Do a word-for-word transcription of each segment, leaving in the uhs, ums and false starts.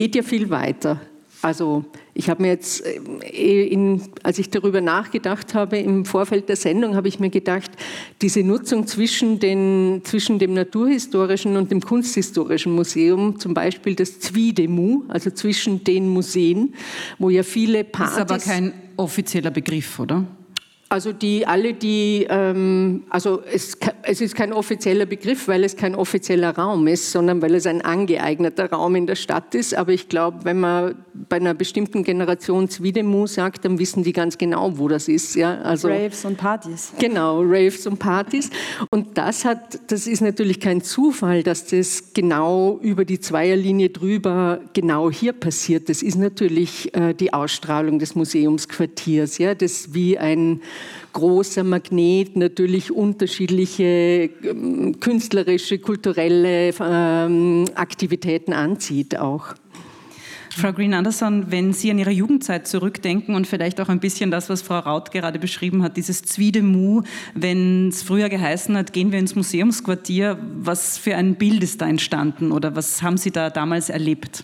geht ja viel weiter. Also ich habe mir jetzt, in, als ich darüber nachgedacht habe, im Vorfeld der Sendung, habe ich mir gedacht, diese Nutzung zwischen, den, zwischen dem Naturhistorischen und dem Kunsthistorischen Museum, zum Beispiel das Zwiedemu, also zwischen den Museen, wo ja viele Partys... Das ist aber kein offizieller Begriff, oder? Also die alle, die, ähm, also es, es ist kein offizieller Begriff, weil es kein offizieller Raum ist, sondern weil es ein angeeigneter Raum in der Stadt ist. Aber ich glaube, wenn man bei einer bestimmten Generation Zwiedemu sagt, dann wissen die ganz genau, wo das ist. Ja? Also, Raves und Partys. Genau, Raves und Partys. Und das hat, das ist natürlich kein Zufall, dass das genau über die Zweierlinie drüber genau hier passiert. Das ist natürlich äh, die Ausstrahlung des Museumsquartiers, ja, das wie ein großer Magnet natürlich unterschiedliche ähm, künstlerische, kulturelle ähm, Aktivitäten anzieht auch. Frau Green-Andersson, wenn Sie an Ihre Jugendzeit zurückdenken und vielleicht auch ein bisschen das, was Frau Raut gerade beschrieben hat, dieses Zwiedemu, wenn es früher geheißen hat, gehen wir ins Museumsquartier, was für ein Bild ist da entstanden oder was haben Sie da damals erlebt?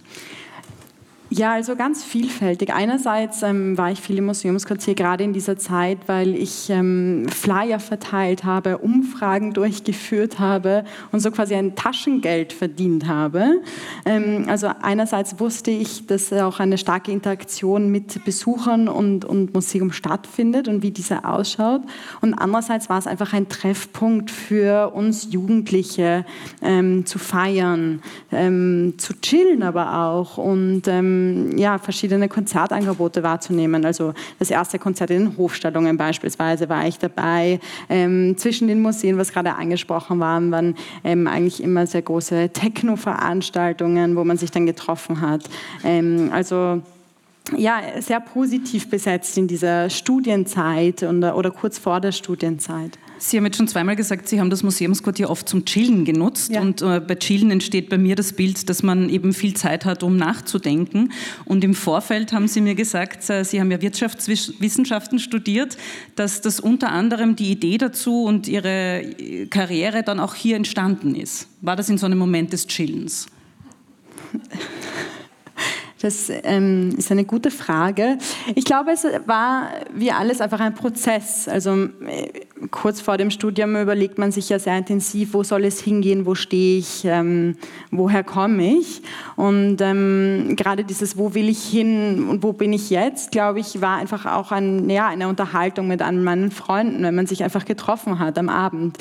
Ja, also ganz vielfältig. Einerseits ähm, war ich viel im Museumsquartier, gerade in dieser Zeit, weil ich ähm, Flyer verteilt habe, Umfragen durchgeführt habe und so quasi ein Taschengeld verdient habe. Ähm, also einerseits wusste ich, dass auch eine starke Interaktion mit Besuchern und, und Museum stattfindet und wie diese ausschaut. Und andererseits war es einfach ein Treffpunkt für uns Jugendliche, ähm, zu feiern, ähm, zu chillen aber auch und ähm, ja, verschiedene Konzertangebote wahrzunehmen. Also das erste Konzert in den Hofstallungen beispielsweise war ich dabei. Ähm, zwischen den Museen, was gerade angesprochen war, waren ähm, eigentlich immer sehr große Techno-Veranstaltungen, wo man sich dann getroffen hat. Ähm, also ja, sehr positiv besetzt in dieser Studienzeit oder, oder kurz vor der Studienzeit. Sie haben jetzt schon zweimal gesagt, Sie haben das Museumsquartier oft zum Chillen genutzt. Ja. Und äh, bei Chillen entsteht bei mir das Bild, dass man eben viel Zeit hat, um nachzudenken. Und im Vorfeld haben Sie mir gesagt, äh, Sie haben ja Wirtschaftswissenschaften studiert, dass das unter anderem die Idee dazu und Ihre Karriere dann auch hier entstanden ist. War das in so einem Moment des Chillens? Das ähm, ist eine gute Frage. Ich glaube, es war wie alles einfach ein Prozess. Also äh, kurz vor dem Studium überlegt man sich ja sehr intensiv, wo soll es hingehen, wo stehe ich, ähm, woher komme ich. Und ähm, gerade dieses, wo will ich hin und wo bin ich jetzt, glaube ich, war einfach auch ein, ja, eine Unterhaltung mit meinen Freunden, wenn man sich einfach getroffen hat am Abend,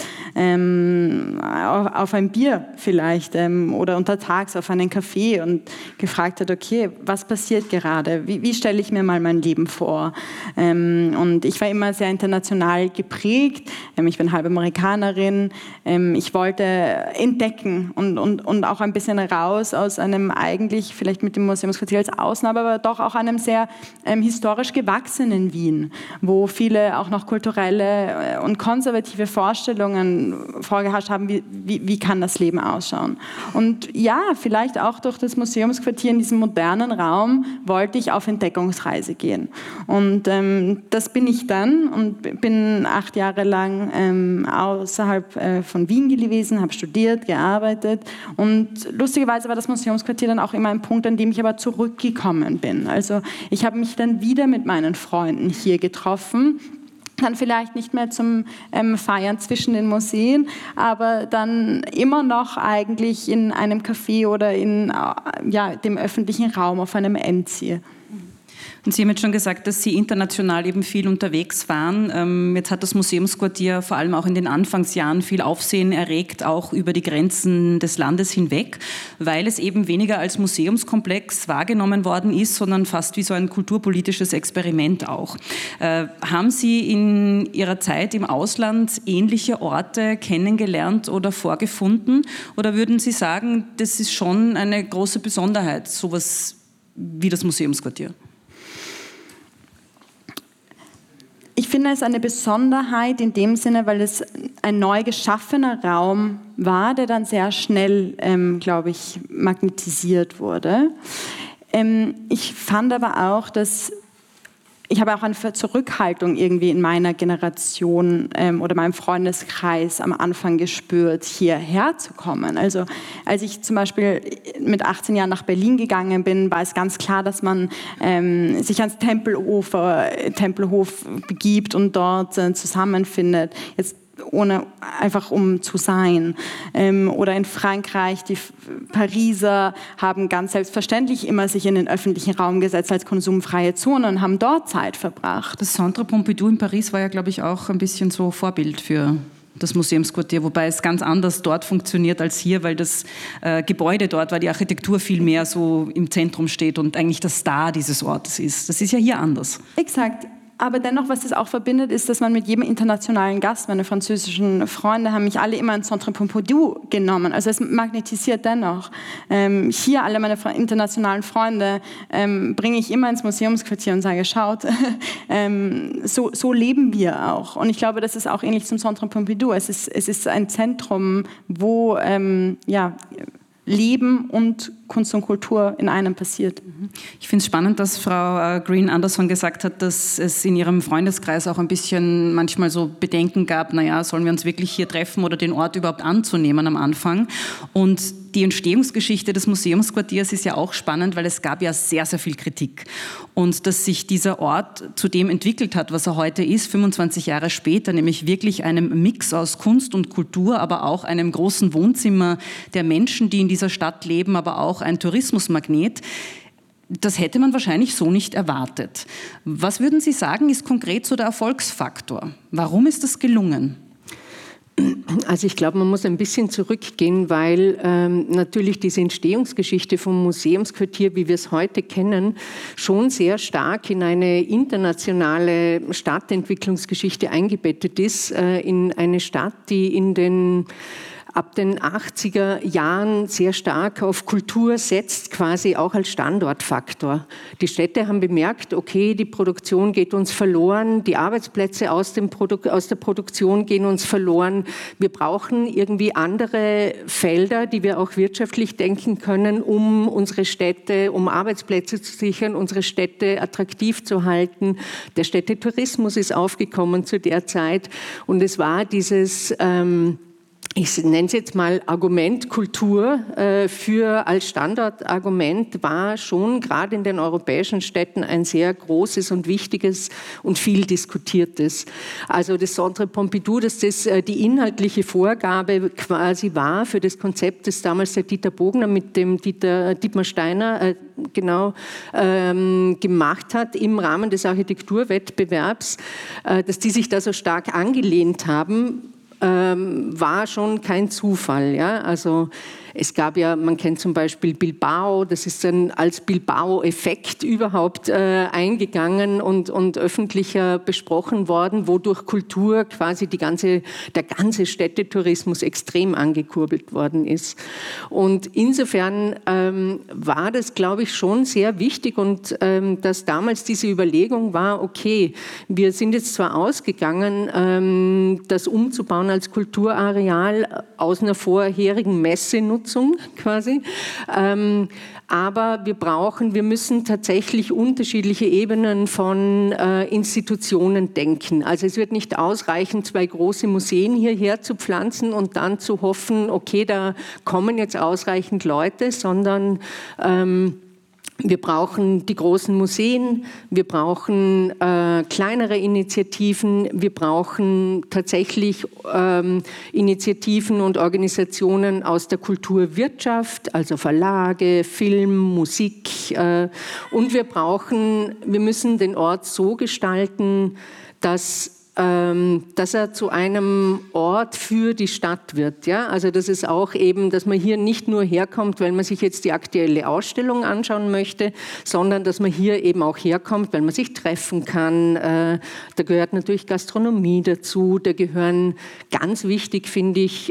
ähm, auf, auf ein Bier vielleicht ähm, oder untertags auf einen Café und gefragt hat, okay, was passiert gerade? Wie, wie stelle ich mir mal mein Leben vor? Ähm, und ich war immer sehr international geprägt. Ähm, ich bin halbe Amerikanerin. Ähm, ich wollte entdecken und, und, und auch ein bisschen raus aus einem eigentlich, vielleicht mit dem Museumsquartier als Ausnahme, aber doch auch einem sehr ähm, historisch gewachsenen Wien, wo viele auch noch kulturelle und konservative Vorstellungen vorgeherrscht haben, wie, wie, wie kann das Leben ausschauen. Und ja, vielleicht auch durch das Museumsquartier in diesem modernen Raum wollte ich auf Entdeckungsreise gehen. Und ähm, das bin ich dann und bin acht Jahre lang ähm, außerhalb äh, von Wien gewesen, habe studiert, gearbeitet und lustigerweise war das Museumsquartier dann auch immer ein Punkt, an dem ich aber zurückgekommen bin. Also ich habe mich dann wieder mit meinen Freunden hier getroffen, dann vielleicht nicht mehr zum ähm, Feiern zwischen den Museen, aber dann immer noch eigentlich in einem Café oder in äh, ja, dem öffentlichen Raum auf einem Endziel. Und Sie haben jetzt schon gesagt, dass Sie international eben viel unterwegs waren. Ähm, jetzt hat das Museumsquartier vor allem auch in den Anfangsjahren viel Aufsehen erregt, auch über die Grenzen des Landes hinweg, weil es eben weniger als Museumskomplex wahrgenommen worden ist, sondern fast wie so ein kulturpolitisches Experiment auch. Äh, haben Sie in Ihrer Zeit im Ausland ähnliche Orte kennengelernt oder vorgefunden? Oder würden Sie sagen, das ist schon eine große Besonderheit, sowas wie das Museumsquartier? Ich finde es eine Besonderheit in dem Sinne, weil es ein neu geschaffener Raum war, der dann sehr schnell, ähm, glaube ich, magnetisiert wurde. Ähm, ich fand aber auch, dass ich habe auch eine Zurückhaltung irgendwie in meiner Generation ähm, oder meinem Freundeskreis am Anfang gespürt, hierher zu kommen. Also als ich zum Beispiel mit achtzehn Jahren nach Berlin gegangen bin, war es ganz klar, dass man ähm, sich ans Tempelhof, äh, Tempelhof begibt und dort äh, zusammenfindet. Jetzt ohne einfach um zu sein. Ähm, oder in Frankreich, die Pariser haben ganz selbstverständlich immer sich in den öffentlichen Raum gesetzt als konsumfreie Zone und haben dort Zeit verbracht. Das Centre Pompidou in Paris war ja, glaube ich, auch ein bisschen so Vorbild für das Museumsquartier, wobei es ganz anders dort funktioniert als hier, weil das äh, Gebäude dort, weil die Architektur viel mehr so im Zentrum steht und eigentlich der Star dieses Ortes ist. Das ist ja hier anders. Exakt. Aber dennoch, was das auch verbindet, ist, dass man mit jedem internationalen Gast, meine französischen Freunde haben mich alle immer ins Centre Pompidou genommen. Also es magnetisiert dennoch. Ähm, hier alle meine internationalen Freunde ähm, bringe ich immer ins Museumsquartier und sage, schaut, ähm, so, so leben wir auch. Und ich glaube, das ist auch ähnlich zum Centre Pompidou. Es ist, es ist ein Zentrum, wo ähm, ja, Leben und Kunst und Kultur in einem passiert. Ich finde es spannend, dass Frau Green Anderson gesagt hat, dass es in ihrem Freundeskreis auch ein bisschen manchmal so Bedenken gab, naja, sollen wir uns wirklich hier treffen oder den Ort überhaupt anzunehmen am Anfang. Und die Entstehungsgeschichte des Museumsquartiers ist ja auch spannend, weil es gab ja sehr, sehr viel Kritik. Und dass sich dieser Ort zu dem entwickelt hat, was er heute ist, fünfundzwanzig Jahre später, nämlich wirklich einem Mix aus Kunst und Kultur, aber auch einem großen Wohnzimmer der Menschen, die in dieser Stadt leben, aber auch ein Tourismusmagnet. Das hätte man wahrscheinlich so nicht erwartet. Was würden Sie sagen, ist konkret so der Erfolgsfaktor? Warum ist das gelungen? Also ich glaube, man muss ein bisschen zurückgehen, weil ähm, natürlich diese Entstehungsgeschichte vom Museumsquartier, wie wir es heute kennen, schon sehr stark in eine internationale Stadtentwicklungsgeschichte eingebettet ist, äh, in eine Stadt, die in den ab den achtziger Jahren sehr stark auf Kultur setzt, quasi auch als Standortfaktor. Die Städte haben bemerkt, okay, die Produktion geht uns verloren, die Arbeitsplätze aus, dem Produ- aus der Produktion gehen uns verloren. Wir brauchen irgendwie andere Felder, die wir auch wirtschaftlich denken können, um unsere Städte, um Arbeitsplätze zu sichern, unsere Städte attraktiv zu halten. Der Städtetourismus ist aufgekommen zu der Zeit und es war dieses ähm, ich nenne es jetzt mal Argument Kultur äh, für als Standortargument war schon gerade in den europäischen Städten ein sehr großes und wichtiges und viel diskutiertes. Also das Centre Pompidou, dass das äh, die inhaltliche Vorgabe quasi war für das Konzept, das damals der Dieter Bogner mit dem Dieter, Dietmar Steiner äh, genau ähm, gemacht hat im Rahmen des Architekturwettbewerbs, äh, dass die sich da so stark angelehnt haben, Ähm, war schon kein Zufall. Ja? Also es gab ja, man kennt zum Beispiel Bilbao, das ist dann als Bilbao-Effekt überhaupt äh, eingegangen und, und öffentlicher besprochen worden, wodurch Kultur quasi die ganze, der ganze Städtetourismus extrem angekurbelt worden ist. Und insofern ähm, war das, glaube ich, schon sehr wichtig und ähm, dass damals diese Überlegung war, okay, wir sind jetzt zwar ausgegangen, ähm, das umzubauen als Kulturareal aus einer vorherigen Messenutzung quasi, ähm, aber wir brauchen, wir müssen tatsächlich unterschiedliche Ebenen von äh, Institutionen denken. Also es wird nicht ausreichen, zwei große Museen hierher zu pflanzen und dann zu hoffen, okay, da kommen jetzt ausreichend Leute, sondern ähm, wir brauchen die großen Museen, wir brauchen äh, kleinere Initiativen, wir brauchen tatsächlich ähm, Initiativen und Organisationen aus der Kulturwirtschaft, also Verlage, Film, Musik. Äh, und wir brauchen, wir müssen den Ort so gestalten, dass dass er zu einem Ort für die Stadt wird. Ja? Also das ist auch eben, dass man hier nicht nur herkommt, weil man sich jetzt die aktuelle Ausstellung anschauen möchte, sondern dass man hier eben auch herkommt, weil man sich treffen kann. Da gehört natürlich Gastronomie dazu, da gehören ganz wichtig, finde ich,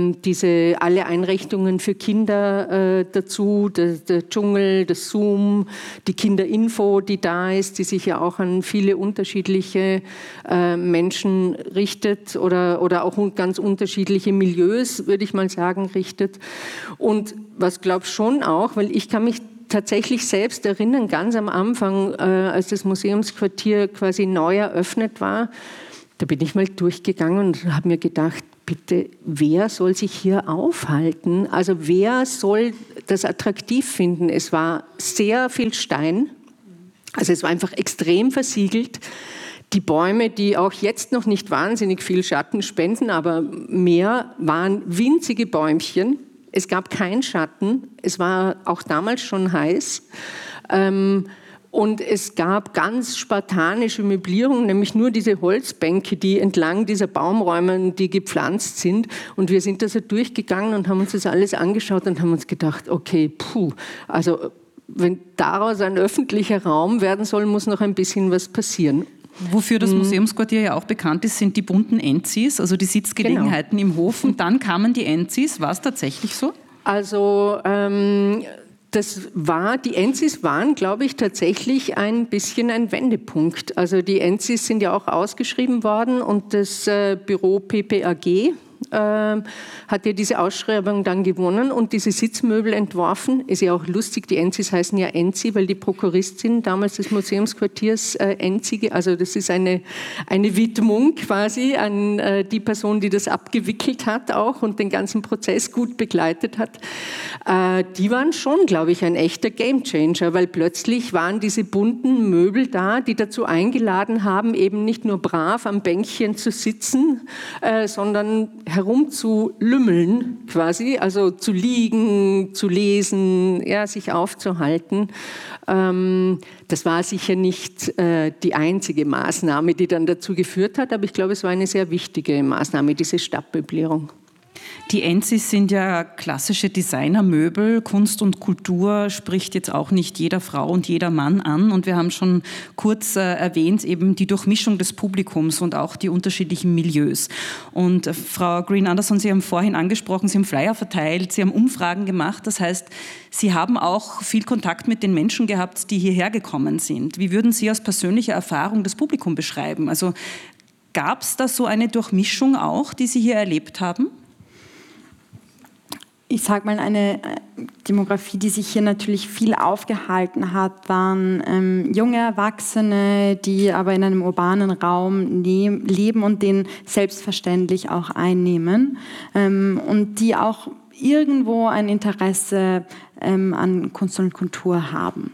diese alle Einrichtungen für Kinder dazu, der, der Dschungel, das Zoom, die Kinderinfo, die da ist, die sich ja auch an viele unterschiedliche Menschen richtet oder, oder auch ganz unterschiedliche Milieus, würde ich mal sagen, richtet. Und was glaube ich schon auch, weil ich kann mich tatsächlich selbst erinnern, ganz am Anfang, äh, als das Museumsquartier quasi neu eröffnet war, da bin ich mal durchgegangen und habe mir gedacht, bitte, wer soll sich hier aufhalten? Also wer soll das attraktiv finden? Es war sehr viel Stein, also es war einfach extrem versiegelt. Die Bäume, die auch jetzt noch nicht wahnsinnig viel Schatten spenden, aber mehr, waren winzige Bäumchen. Es gab keinen Schatten, es war auch damals schon heiß. Ähm, Und es gab ganz spartanische Möblierung, nämlich nur diese Holzbänke, die entlang dieser Baumräume, die gepflanzt sind. Und wir sind da so durchgegangen und haben uns das alles angeschaut und haben uns gedacht, okay, puh, also wenn daraus ein öffentlicher Raum werden soll, muss noch ein bisschen was passieren. Wofür das Museumsquartier ja auch bekannt ist, sind die bunten Enzis, also die Sitzgelegenheiten genau. im Hof. Und dann kamen die Enzis. War es tatsächlich so? Also ähm, das war, die Enzis waren, glaube ich, tatsächlich ein bisschen ein Wendepunkt. Also die Enzis sind ja auch ausgeschrieben worden und das äh, Büro P P A G äh, hat ja diese Ausschreibung dann gewonnen und diese Sitzmöbel entworfen. Ist ja auch lustig, die Enzis heißen ja Enzi, weil die Prokuristin damals des Museumsquartiers äh, Enzige, also das ist eine, eine Widmung quasi an äh, die Person, die das abgewickelt hat auch und den ganzen Prozess gut begleitet hat. Äh, die waren schon, glaube ich, ein echter Gamechanger, weil plötzlich waren diese bunten Möbel da, die dazu eingeladen haben, eben nicht nur brav am Bänkchen zu sitzen, äh, sondern herumzulümmeln quasi, also zu liegen, zu lesen, ja, sich aufzuhalten. Ähm, das war sicher nicht äh, die einzige Maßnahme, die dann dazu geführt hat, aber ich glaube, es war eine sehr wichtige Maßnahme, diese Stadtmöblierung. Die Enzis sind ja klassische Designermöbel. Kunst und Kultur spricht jetzt auch nicht jeder Frau und jeder Mann an. Und wir haben schon kurz äh, erwähnt, eben die Durchmischung des Publikums und auch die unterschiedlichen Milieus. Und äh, Frau Green-Anderson, Sie haben vorhin angesprochen, Sie haben Flyer verteilt, Sie haben Umfragen gemacht. Das heißt, Sie haben auch viel Kontakt mit den Menschen gehabt, die hierher gekommen sind. Wie würden Sie aus persönlicher Erfahrung das Publikum beschreiben? Also gab es da so eine Durchmischung auch, die Sie hier erlebt haben? Ich sage mal, eine Demografie, die sich hier natürlich viel aufgehalten hat, waren ähm, junge Erwachsene, die aber in einem urbanen Raum ne- leben und den selbstverständlich auch einnehmen ähm, und die auch irgendwo ein Interesse ähm, an Kunst und Kultur haben.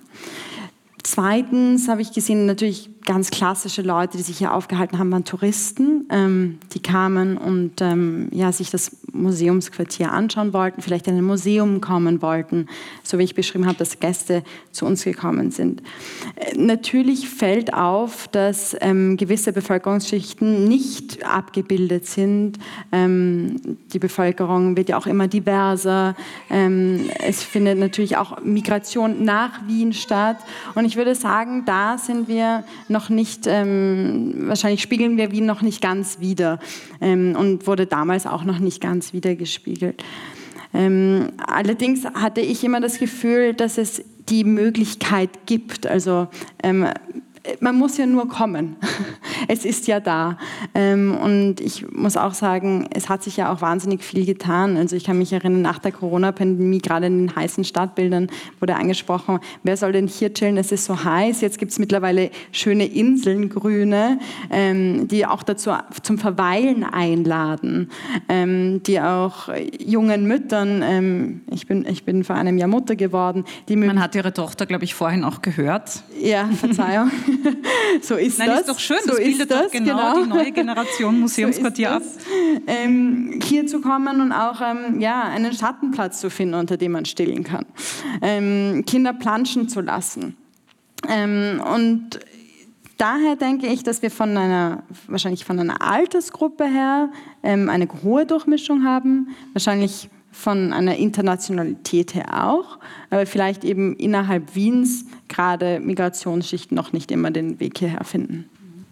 Zweitens habe ich gesehen, natürlich ganz klassische Leute, die sich hier aufgehalten haben, waren Touristen, ähm, die kamen und ähm, ja, sich das Museumsquartier anschauen wollten, vielleicht in ein Museum kommen wollten, so wie ich beschrieben habe, dass Gäste zu uns gekommen sind. Äh, natürlich fällt auf, dass ähm, gewisse Bevölkerungsschichten nicht abgebildet sind. Ähm, die Bevölkerung wird ja auch immer diverser. Ähm, es findet natürlich auch Migration nach Wien statt. Und ich würde sagen, da sind wir noch nicht, ähm, wahrscheinlich spiegeln wir Wien noch nicht ganz wider ähm, und wurde damals auch noch nicht ganz widergespiegelt. Ähm, allerdings hatte ich immer das Gefühl, dass es die Möglichkeit gibt, also ähm, man muss ja nur kommen. Es ist ja da. Und ich muss auch sagen, es hat sich ja auch wahnsinnig viel getan. Also ich kann mich erinnern, nach der Corona-Pandemie, gerade in den heißen Stadtbildern, wurde angesprochen, wer soll denn hier chillen, es ist so heiß. Jetzt gibt es mittlerweile schöne Inseln, grüne, die auch dazu zum Verweilen einladen, die auch jungen Müttern, ich bin, ich bin vor einem Jahr Mutter geworden. Die Man hat Ihre Tochter, glaube ich, vorhin auch gehört. Ja, Verzeihung. So ist Nein, das. ist doch schön, so das bildet das, doch genau, genau die neue Generation Museumsquartier so ab. Ähm, hier zu kommen und auch ähm, ja, einen Schattenplatz zu finden, unter dem man stillen kann. Ähm, Kinder planschen zu lassen. Ähm, und daher denke ich, dass wir von einer, wahrscheinlich von einer Altersgruppe her ähm, eine hohe Durchmischung haben, wahrscheinlich von einer Internationalität her auch, aber vielleicht eben innerhalb Wiens gerade Migrationsschichten noch nicht immer den Weg hierher finden.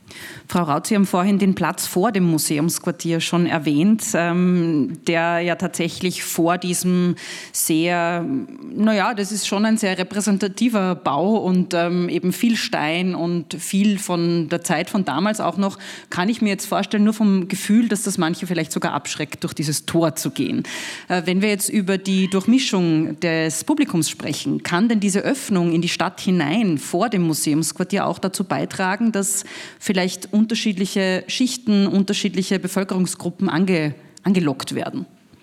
Frau Raut, Sie haben vorhin den Platz vor dem Museumsquartier schon erwähnt, ähm, der ja tatsächlich vor diesem sehr, naja, das ist schon ein sehr repräsentativer Bau und ähm, eben viel Stein und viel von der Zeit von damals auch noch, kann ich mir jetzt vorstellen, nur vom Gefühl, dass das manche vielleicht sogar abschreckt, durch dieses Tor zu gehen. Äh, wenn wir jetzt über die Durchmischung des Publikums sprechen, kann denn diese Öffnung in die Stadt hinein vor dem Museumsquartier auch dazu beitragen, dass vielleicht unterschiedliche Schichten, unterschiedliche Bevölkerungsgruppen ange, angelockt werden?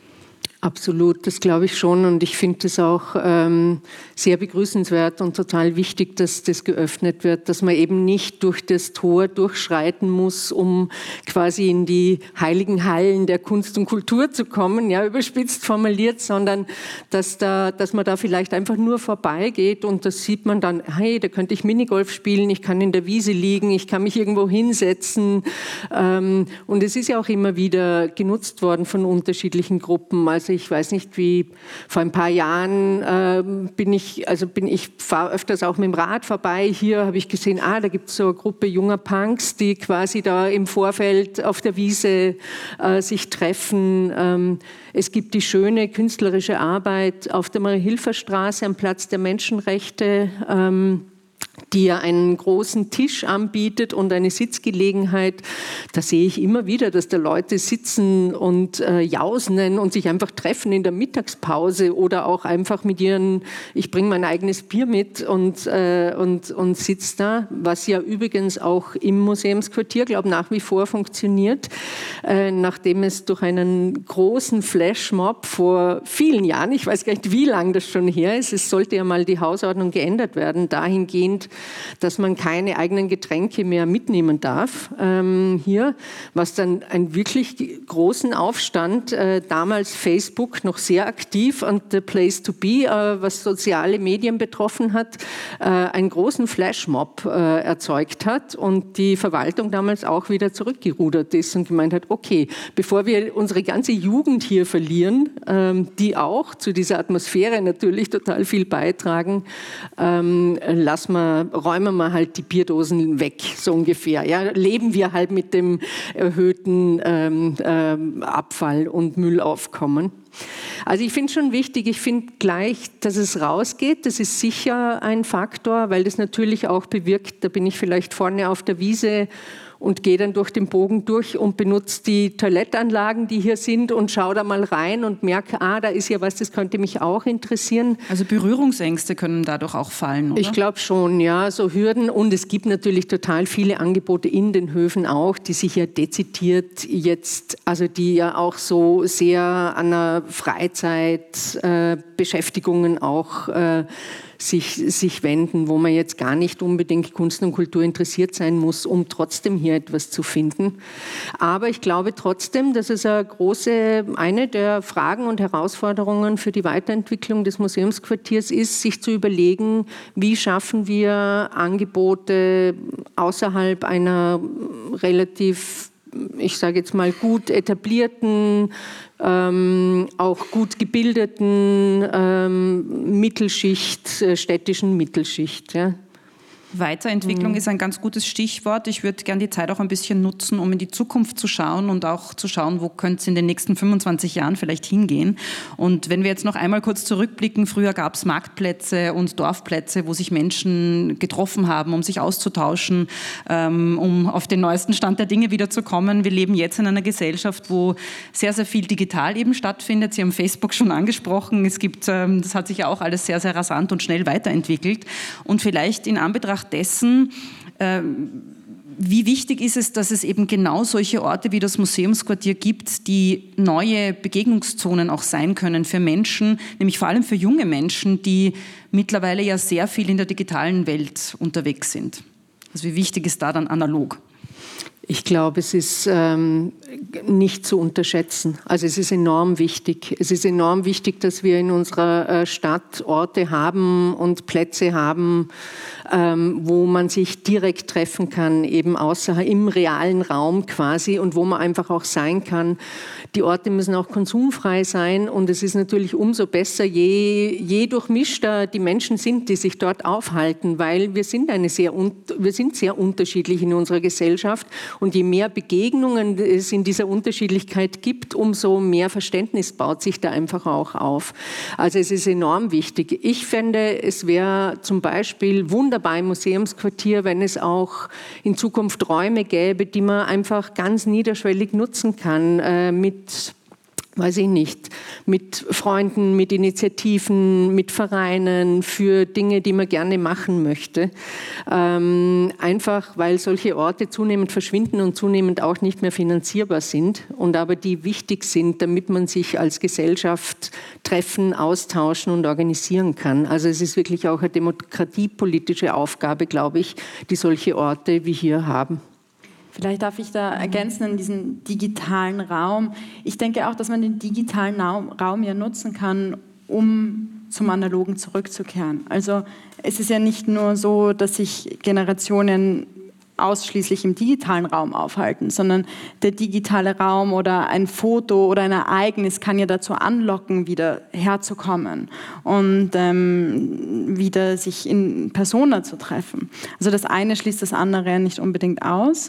Absolut, das glaube ich schon und ich finde es auch ähm, sehr begrüßenswert und total wichtig, dass das geöffnet wird, dass man eben nicht durch das Tor durchschreiten muss, um quasi in die heiligen Hallen der Kunst und Kultur zu kommen, ja, überspitzt formuliert, sondern dass, da, dass man da vielleicht einfach nur vorbeigeht und das sieht man dann, hey, da könnte ich Minigolf spielen, ich kann in der Wiese liegen, ich kann mich irgendwo hinsetzen ähm, und es ist ja auch immer wieder genutzt worden von unterschiedlichen Gruppen, also ich weiß nicht, wie vor ein paar Jahren äh, bin ich, also bin ich fahre öfters auch mit dem Rad vorbei. Hier habe ich gesehen, ah, da gibt es so eine Gruppe junger Punks, die quasi da im Vorfeld auf der Wiese äh, sich treffen. Ähm, es gibt die schöne künstlerische Arbeit auf der Marie-Hilfer-Straße am Platz der Menschenrechte, ähm, die ja einen großen Tisch anbietet und eine Sitzgelegenheit. Da sehe ich immer wieder, dass da Leute sitzen und äh, jausen und sich einfach treffen in der Mittagspause oder auch einfach mit ihren, ich bringe mein eigenes Bier mit und, äh, und, und sitze da, was ja übrigens auch im Museumsquartier, glaube ich, nach wie vor funktioniert, äh, nachdem es durch einen großen Flashmob vor vielen Jahren, ich weiß gar nicht, wie lange das schon her ist, es sollte ja mal die Hausordnung geändert werden, dahingehend, dass man keine eigenen Getränke mehr mitnehmen darf ähm, hier, was dann einen wirklich großen Aufstand, äh, damals Facebook noch sehr aktiv und the place to be, äh, was soziale Medien betroffen hat, äh, einen großen Flashmob äh, erzeugt hat und die Verwaltung damals auch wieder zurückgerudert ist und gemeint hat, okay, bevor wir unsere ganze Jugend hier verlieren, ähm, die auch zu dieser Atmosphäre natürlich total viel beitragen, ähm, lassen wir räumen wir halt die Bierdosen weg, so ungefähr. Ja, leben wir halt mit dem erhöhten ähm, ähm, Abfall- und Müllaufkommen. Also ich finde es schon wichtig, ich finde gleich, dass es rausgeht, das ist sicher ein Faktor, weil das natürlich auch bewirkt, da bin ich vielleicht vorne auf der Wiese und gehe dann durch den Bogen durch und benutze die Toilettanlagen, die hier sind und schaue da mal rein und merke, ah, da ist ja was, das könnte mich auch interessieren. Also Berührungsängste können dadurch auch fallen, oder? Ich glaube schon, ja, so Hürden und es gibt natürlich total viele Angebote in den Höfen auch, die sich ja dezidiert jetzt, also die ja auch so sehr an einer Freizeitbeschäftigungen äh, auch äh, Sich, sich wenden, wo man jetzt gar nicht unbedingt Kunst und Kultur interessiert sein muss, um trotzdem hier etwas zu finden. Aber ich glaube trotzdem, dass es eine große, eine der Fragen und Herausforderungen für die Weiterentwicklung des Museumsquartiers ist, sich zu überlegen, wie schaffen wir Angebote außerhalb einer relativ, ich sage jetzt mal, gut etablierten, ähm, auch gut gebildeten ähm, Mittelschicht, äh, städtischen Mittelschicht. Ja. Weiterentwicklung mhm. ist ein ganz gutes Stichwort. Ich würde gerne die Zeit auch ein bisschen nutzen, um in die Zukunft zu schauen und auch zu schauen, wo könnte es in den nächsten fünfundzwanzig Jahren vielleicht hingehen. Und wenn wir jetzt noch einmal kurz zurückblicken, früher gab es Marktplätze und Dorfplätze, wo sich Menschen getroffen haben, um sich auszutauschen, ähm, um auf den neuesten Stand der Dinge wieder zu kommen. Wir leben jetzt in einer Gesellschaft, wo sehr, sehr viel digital eben stattfindet. Sie haben Facebook schon angesprochen. Es gibt, ähm, das hat sich ja auch alles sehr, sehr rasant und schnell weiterentwickelt. Und vielleicht in Anbetracht dessen, äh, wie wichtig ist es, dass es eben genau solche Orte wie das Museumsquartier gibt, die neue Begegnungszonen auch sein können für Menschen, nämlich vor allem für junge Menschen, die mittlerweile ja sehr viel in der digitalen Welt unterwegs sind. Also wie wichtig ist da dann analog? Ich glaube, es ist ähm, nicht zu unterschätzen. Also es ist enorm wichtig. Es ist enorm wichtig, dass wir in unserer äh, Stadt Orte haben und Plätze haben, ähm, wo man sich direkt treffen kann, eben außer im realen Raum quasi und wo man einfach auch sein kann. Die Orte müssen auch konsumfrei sein und es ist natürlich umso besser, je, je durchmischter die Menschen sind, die sich dort aufhalten, weil wir sind, eine sehr, wir sind sehr unterschiedlich in unserer Gesellschaft und je mehr Begegnungen es in dieser Unterschiedlichkeit gibt, umso mehr Verständnis baut sich da einfach auch auf. Also es ist enorm wichtig. Ich fände, es wäre zum Beispiel wunderbar im Museumsquartier, wenn es auch in Zukunft Räume gäbe, die man einfach ganz niederschwellig nutzen kann, äh, mit weiß ich nicht, mit Freunden, mit Initiativen, mit Vereinen, für Dinge, die man gerne machen möchte. Ähm, einfach, weil solche Orte zunehmend verschwinden und zunehmend auch nicht mehr finanzierbar sind und aber die wichtig sind, damit man sich als Gesellschaft treffen, austauschen und organisieren kann. Also es ist wirklich auch eine demokratiepolitische Aufgabe, glaube ich, die solche Orte wie hier haben. Vielleicht darf ich da ergänzen in diesen digitalen Raum. Ich denke auch, dass man den digitalen Raum ja nutzen kann, um zum Analogen zurückzukehren. Also es ist ja nicht nur so, dass sich Generationen ausschließlich im digitalen Raum aufhalten, sondern der digitale Raum oder ein Foto oder ein Ereignis kann ja dazu anlocken, wieder herzukommen und ähm, wieder sich in Persona zu treffen. Also das eine schließt das andere nicht unbedingt aus.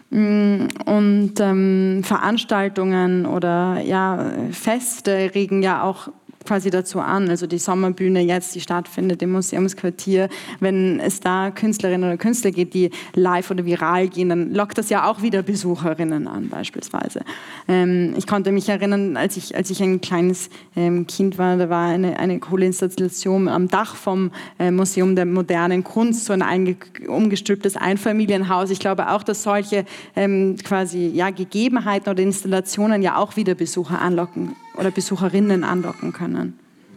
Und ähm, Veranstaltungen oder ja, Feste regen ja auch quasi dazu an, also die Sommerbühne jetzt, die stattfindet im Museumsquartier, wenn es da Künstlerinnen oder Künstler geht, die live oder viral gehen, dann lockt das ja auch wieder Besucherinnen an beispielsweise. Ähm, ich konnte mich erinnern, als ich, als ich ein kleines ähm, Kind war, da war eine, eine coole Installation am Dach vom äh, Museum der modernen Kunst, so ein einge- umgestülptes Einfamilienhaus. Ich glaube auch, dass solche ähm, quasi ja, Gegebenheiten oder Installationen ja auch wieder Besucher anlocken oder Besucherinnen anlocken können.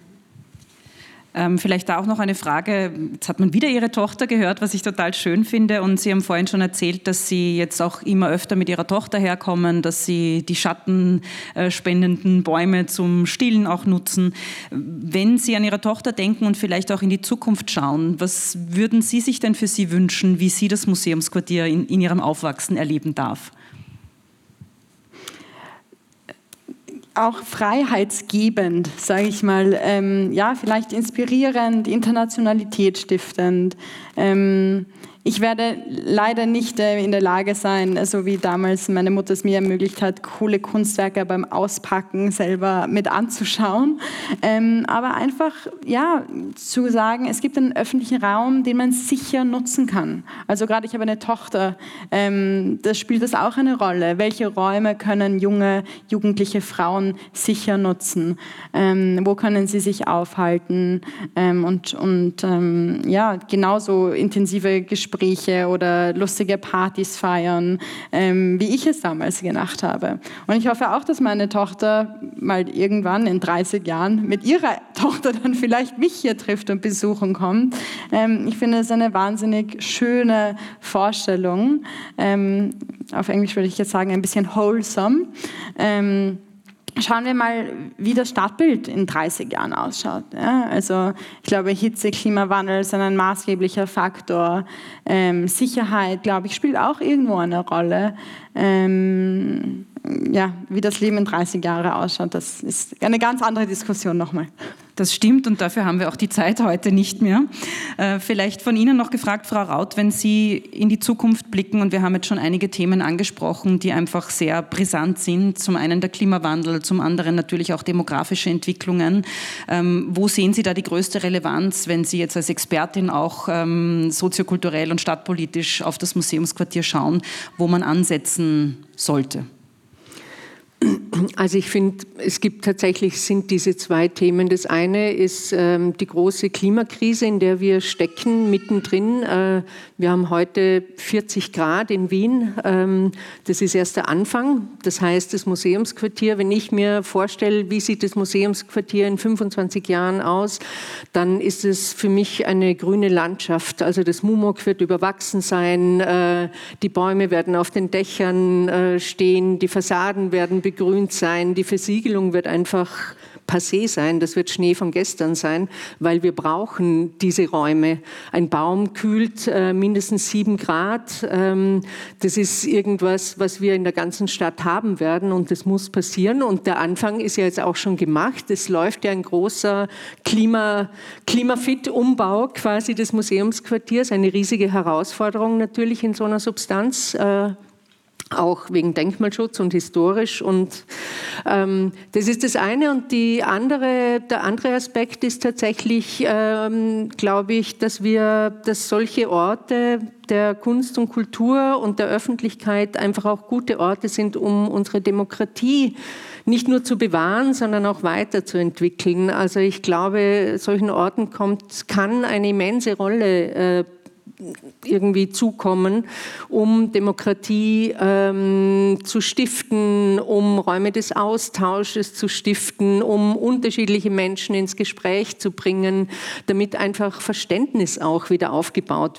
Ähm, vielleicht da auch noch eine Frage. Jetzt hat man wieder Ihre Tochter gehört, was ich total schön finde. Und Sie haben vorhin schon erzählt, dass Sie jetzt auch immer öfter mit Ihrer Tochter herkommen, dass Sie die schattenspendenden Bäume zum Stillen auch nutzen. Wenn Sie an Ihre Tochter denken und vielleicht auch in die Zukunft schauen, was würden Sie sich denn für sie wünschen, wie sie das Museumsquartier in, in ihrem Aufwachsen erleben darf? Auch freiheitsgebend, sage ich mal, ähm, ja, vielleicht inspirierend, Internationalität stiftend. Ähm, ich werde leider nicht äh, in der Lage sein, so wie damals meine Mutter es mir ermöglicht hat, coole Kunstwerke beim Auspacken selber mit anzuschauen. Ähm, aber einfach, ja, zu sagen, es gibt einen öffentlichen Raum, den man sicher nutzen kann. Also gerade ich habe eine Tochter, ähm, da spielt das auch eine Rolle. Welche Räume können junge, jugendliche Frauen sicher nutzen? Ähm, wo können sie sich aufhalten? Ähm, und und ähm, ja, genauso intensive Gespräche Gespräche oder lustige Partys feiern, ähm, wie ich es damals gemacht habe. Und ich hoffe auch, dass meine Tochter mal irgendwann in dreißig Jahren mit ihrer Tochter dann vielleicht mich hier trifft und besuchen kommt. Ähm, ich finde es eine wahnsinnig schöne Vorstellung. Ähm, auf Englisch würde ich jetzt sagen, ein bisschen wholesome. Ähm, Schauen wir mal, wie das Stadtbild in dreißig Jahren ausschaut. Ja, also ich glaube, Hitze, Klimawandel sind ein maßgeblicher Faktor. Ähm, Sicherheit, glaube ich, spielt auch irgendwo eine Rolle. Ähm, ja, wie das Leben in dreißig Jahren ausschaut, das ist eine ganz andere Diskussion nochmal. Das stimmt und dafür haben wir auch die Zeit heute nicht mehr. Äh, vielleicht von Ihnen noch gefragt, Frau Raut, wenn Sie in die Zukunft blicken, und wir haben jetzt schon einige Themen angesprochen, die einfach sehr brisant sind, zum einen der Klimawandel, zum anderen natürlich auch demografische Entwicklungen. Ähm, wo sehen Sie da die größte Relevanz, wenn Sie jetzt als Expertin auch ähm, soziokulturell und stadtpolitisch auf das Museumsquartier schauen, wo man ansetzen sollte? Also ich finde, es gibt tatsächlich, sind diese zwei Themen. Das eine ist ähm, die große Klimakrise, in der wir stecken, mittendrin. Äh, wir haben heute vierzig Grad in Wien. Ähm, das ist erst der Anfang. Das heißt, das Museumsquartier, wenn ich mir vorstelle, wie sieht das Museumsquartier in fünfundzwanzig Jahren aus, dann ist es für mich eine grüne Landschaft. Also das M U M O G wird überwachsen sein, äh, die Bäume werden auf den Dächern äh, stehen, die Fassaden werden begrünt sein, die Versiegelung wird einfach passé sein, das wird Schnee von gestern sein, weil wir brauchen diese Räume. Ein Baum kühlt äh, mindestens sieben Grad. Ähm, das ist irgendwas, was wir in der ganzen Stadt haben werden und das muss passieren. Und der Anfang ist ja jetzt auch schon gemacht. Es läuft ja ein großer Klima, Klimafit-Umbau quasi des Museumsquartiers, eine riesige Herausforderung natürlich in so einer Substanz. Äh, auch wegen Denkmalschutz und historisch. Und ähm, das ist das eine. Und die andere, der andere Aspekt ist tatsächlich, ähm, glaube ich, dass wir, dass solche Orte der Kunst und Kultur und der Öffentlichkeit einfach auch gute Orte sind, um unsere Demokratie nicht nur zu bewahren, sondern auch weiterzuentwickeln. Also ich glaube, solchen Orten kommt, kann eine immense Rolle äh, irgendwie zukommen, um Demokratie ähm, zu stiften, um Räume des Austausches zu stiften, um unterschiedliche Menschen ins Gespräch zu bringen, damit einfach Verständnis auch wieder aufgebaut